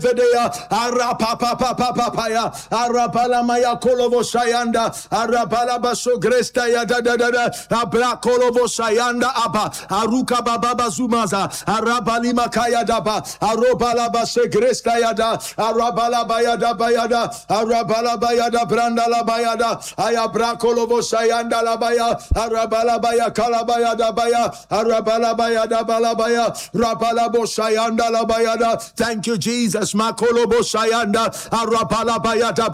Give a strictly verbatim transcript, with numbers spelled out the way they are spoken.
Vedea arapapapapapaya arapalamaya kolovo sayanda arapalabaso gresta ya da da da da abra kolovo sayanda aba aruka baba zumaza arabalima kaya daba arobalabase gresta ya da arabalabaya da bayada arabalabaya da branda la bayada ayabra kolovo sayanda la baya arabalabaya kalabaya da baya arabalabaya da balabaya rabalabo sayanda la bayada. Thank you, Jesus. Makolobo sayanda arapala bayata.